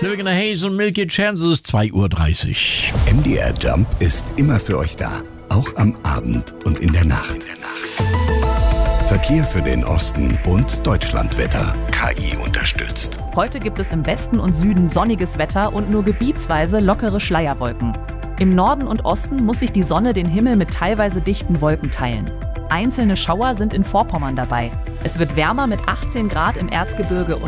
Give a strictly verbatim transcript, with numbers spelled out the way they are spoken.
Living in a Haze und Milky Chance, es ist zwei Uhr dreißig. M D R Jump ist immer für euch da, auch am Abend und in der Nacht. Verkehr für den Osten und Deutschlandwetter. K I unterstützt. Heute gibt es im Westen und Süden sonniges Wetter und nur gebietsweise lockere Schleierwolken. Im Norden und Osten muss sich die Sonne den Himmel mit teilweise dichten Wolken teilen. Einzelne Schauer sind in Vorpommern dabei. Es wird wärmer mit achtzehn Grad im Erzgebirge und